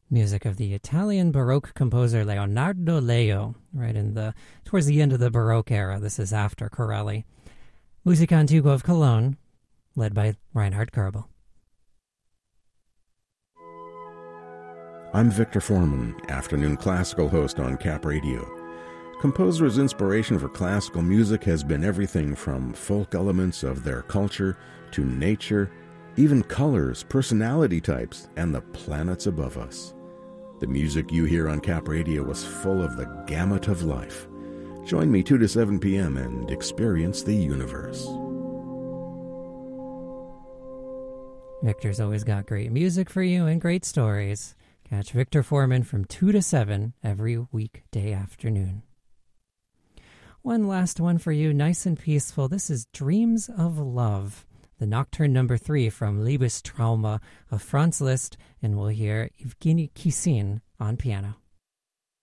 Music of the Italian Baroque composer Leonardo Leo, towards the end of the Baroque era. This is after Corelli. Musica Antigua of Cologne, led by Reinhard Kerbel. I'm Victor Foreman, afternoon classical host on Cap Radio. Composers' inspiration for classical music has been everything from folk elements of their culture to nature, even colors, personality types, and the planets above us. The music you hear on Cap Radio was full of the gamut of life. Join me 2 to 7 p.m. and experience the universe. Victor's always got great music for you and great stories. Catch Victor Foreman from 2 to 7 every weekday afternoon. One last one for you, nice and peaceful. This is Dreams of Love, the Nocturne No. 3 from Liebestrauma of Franz Liszt, and we'll hear Evgeny Kissin on piano.